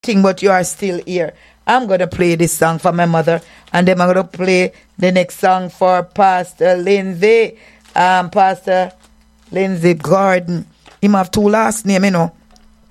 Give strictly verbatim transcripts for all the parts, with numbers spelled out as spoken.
thing, but you are still here. I'm going to play this song for my mother, and then I'm going to play the next song for Pastor Lindsay. Um, Pastor Lindsay Gordon. Him have two last name, you know.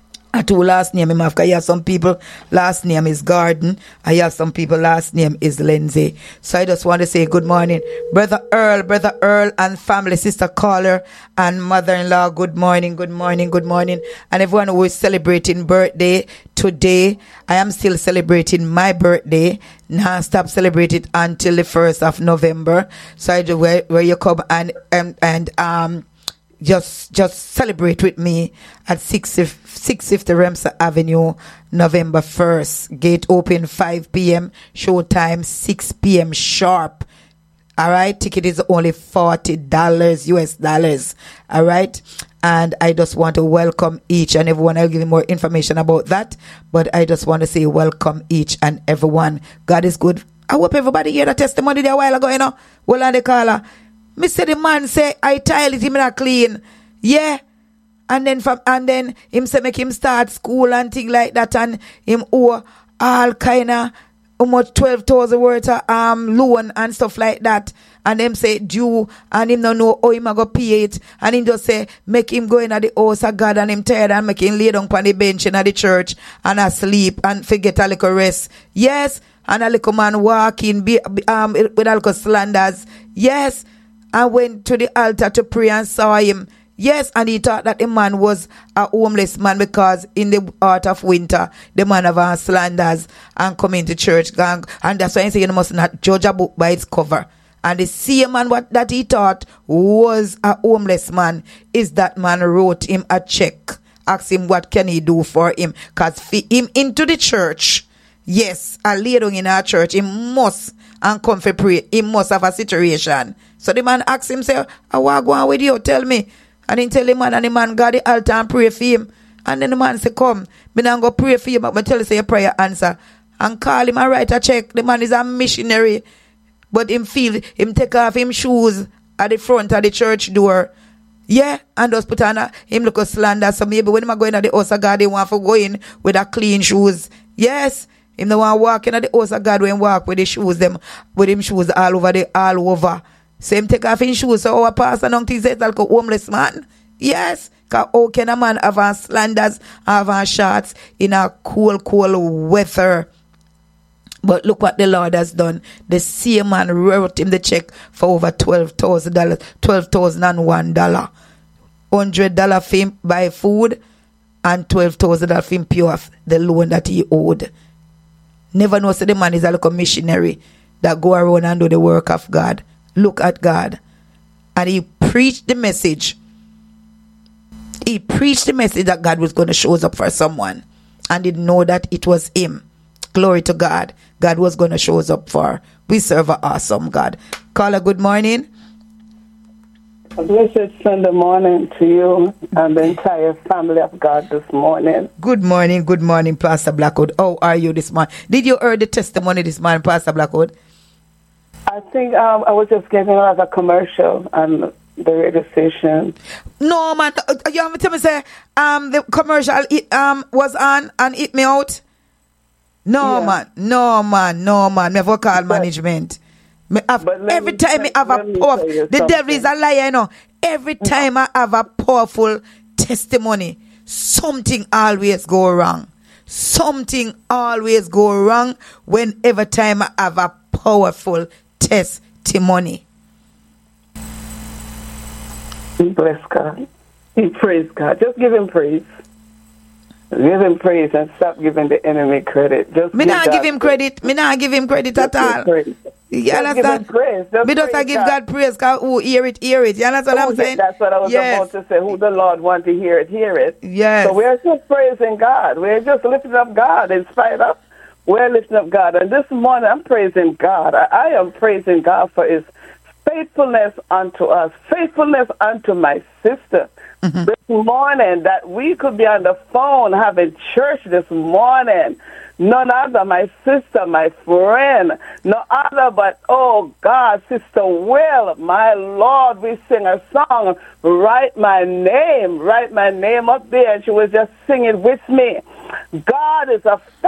A two last name him have, because I have some people last name is Gordon. I have some people last name is Lindsay. So I just want to say good morning. Brother Earl, Brother Earl and family, Sister Caller and mother-in-law, good morning, good morning, good morning. And everyone who is celebrating birthday today, I am still celebrating my birthday. Now stop celebrating until the first of November. So I do where, where you come and, and, and, um, Just just celebrate with me at six fifty Remsa Avenue, November first. Gate open five p.m. Showtime six p.m. sharp. All right. Ticket is only forty dollars U S dollars. All right. And I just want to welcome each and everyone. I'll give you more information about that. But I just want to say welcome each and everyone. God is good. I hope everybody hear the testimony there a while ago, you know. Well, on the caller. Me say the man say I tile it him not clean. Yeah. And then from and then him say make him start school and thing like that, and him owe all kinda almost twelve thousand worth of um loan and stuff like that. And them say due and him don't know how him a go pay it. And him just say make him go in at the house of God, and him tired and make him lay down on the bench in at the church and asleep and forget a little rest. Yes. And a little man walking be, um with a little slanders. Yes. I went to the altar to pray and saw him. Yes, and he thought that the man was a homeless man, because in the heart of winter, the man have on slanders and come into church. Gang, and that's why I say you must not judge a book by its cover. And the same man what, that he thought was a homeless man is that man wrote him a check. Asked him what can he do for him. Because for him into the church, yes, a lady in our church, he must and come for pray. He must have a situation. So the man asked him, say, I want to go on with you, tell me. And he tell the man, and the man got the altar and pray for him. And then the man say, come, me not go pray for you, but I tell you, say, your prayer answer. And call him and write a check. The man is a missionary. But him feel, him take off him shoes at the front of the church door. Yeah, and just put on a, him look a slander. So maybe when him go in at the house of God, they want to go in with a clean shoes. Yes. Him no want walk in at the house of God when walk with the shoes, them with him shoes all over the all over. So him take off his shoes. So our pastor don't think it's like a homeless man. Yes. Because how can a man have on slanders, have on shorts in a cool, cool weather? But look what the Lord has done. The same man wrote him the check for over twelve thousand dollars, twelve thousand one dollars. one hundred dollars for him buy food and twelve thousand dollars for him pay off the loan that he owed. Never know, so the man is a little missionary that go around and do the work of God. Look at God. And he preached the message. He preached the message that God was going to show up for someone. And didn't know that it was him. Glory to God. God was going to show up for. We serve an awesome God. Caller, good morning. A blessed Sunday morning to you and the entire family of God this morning. Good morning, good morning, Pastor Blackwood. How are you this morning? Did you hear the testimony this morning, Pastor Blackwood? I think um, I was just getting like a commercial on the radio station. No, man. You have to tell me, say, um, the commercial it, um, was on and hit me out? No, yeah. man. No, man. No, man. Never call but, management. Me have, every time I have a powerful, the devil is a liar, you know. Every time I have a powerful testimony, something always go wrong. Something always go wrong whenever time I have a powerful testimony. Bless God. Praise God. Just give him praise. Give him praise and stop giving the enemy credit. Just me not give him credit. Me not give him credit at all. You understand? Me just I give God praise because who hear it, hear it. You understand what I'm saying? That's what I was yes. about to say. Who the Lord want to hear it, hear it. Yes. So we're just praising God. We're just lifting up God in spite of. We're lifting up God. And this morning I'm praising God. I, I am praising God for his faithfulness unto us, faithfulness unto my sister. Mm-hmm. This morning that we could be on the phone having church this morning. None other, my sister, my friend, no other but, oh God, Sister Will, my Lord, we sing a song, Write My Name, write my name up there, and she was just singing with me. God is a